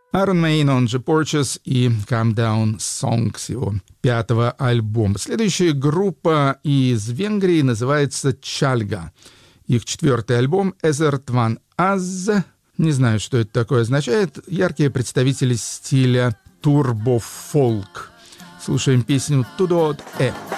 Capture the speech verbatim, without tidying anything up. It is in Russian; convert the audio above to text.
Iron Maiden, он же Porches и Calm Down Songs его пятого альбома. Следующая группа из Венгрии называется Чальга. Их четвертый альбом Ezert van Az. Не знаю, что это такое означает. Яркие представители стиля турбофолк. Слушаем песню «Tudod-e».